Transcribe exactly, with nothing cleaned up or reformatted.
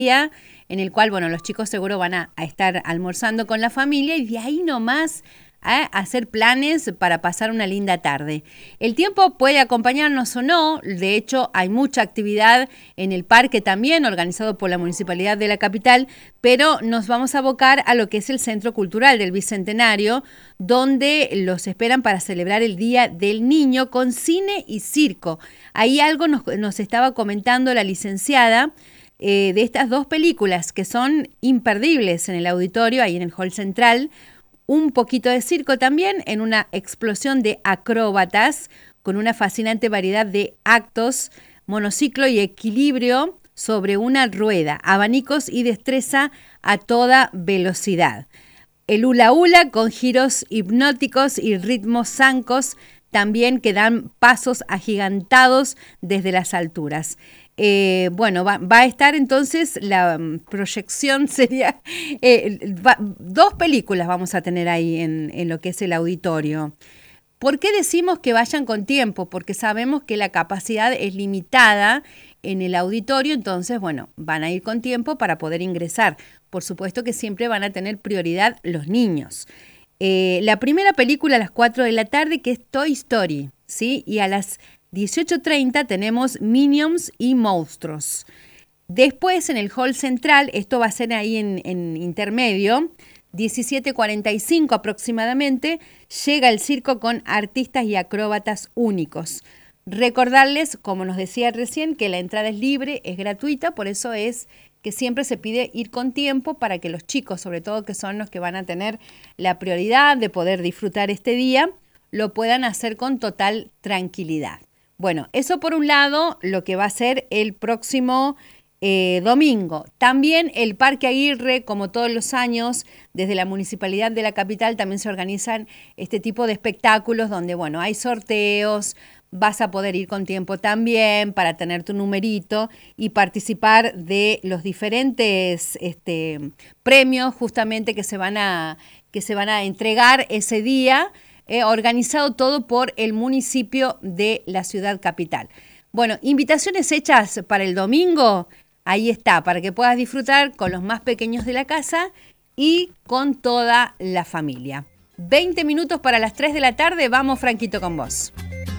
día en el cual, bueno, los chicos seguro van a, a estar almorzando con la familia y de ahí nomás a hacer planes para pasar una linda tarde. El tiempo puede acompañarnos o no, de hecho hay mucha actividad en el parque también, organizado por la Municipalidad de la capital, pero nos vamos a abocar a lo que es el Centro Cultural del Bicentenario, donde los esperan para celebrar el Día del Niño con cine y circo. Ahí algo nos, nos estaba comentando la licenciada eh, de estas dos películas que son imperdibles en el auditorio, ahí en el hall central. Un poquito de circo también, en una explosión de acróbatas con una fascinante variedad de actos, monociclo y equilibrio sobre una rueda, abanicos y destreza a toda velocidad. El hula hula con giros hipnóticos y ritmos zancos también que dan pasos agigantados desde las alturas. Eh, bueno, va, va a estar entonces la um, proyección, sería eh, va, dos películas vamos a tener ahí en, en lo que es el auditorio. ¿Por qué decimos que vayan con tiempo? Porque sabemos que la capacidad es limitada en el auditorio, entonces, bueno, van a ir con tiempo para poder ingresar. Por supuesto que siempre van a tener prioridad los niños. Eh, la primera película a las cuatro de la tarde, que es Toy Story, ¿sí? Y a las dieciocho treinta tenemos Minions y Monstruos. Después en el hall central, esto va a ser ahí en, en intermedio, diecisiete cuarenta y cinco aproximadamente, llega el circo con artistas y acróbatas únicos. Recordarles, como nos decía recién, que la entrada es libre, es gratuita, por eso es que siempre se pide ir con tiempo para que los chicos, sobre todo que son los que van a tener la prioridad de poder disfrutar este día, lo puedan hacer con total tranquilidad. Bueno, eso por un lado, lo que va a ser el próximo eh, domingo. También el Parque Aguirre, como todos los años, desde la Municipalidad de la capital también se organizan este tipo de espectáculos donde, bueno, hay sorteos, vas a poder ir con tiempo también para tener tu numerito y participar de los diferentes este, premios justamente que se van a, que se van a entregar ese día. Eh, organizado todo por el municipio de la ciudad capital. Bueno, invitaciones hechas para el domingo, ahí está, para que puedas disfrutar con los más pequeños de la casa y con toda la familia. veinte minutos para las tres de la tarde, vamos Franquito con vos.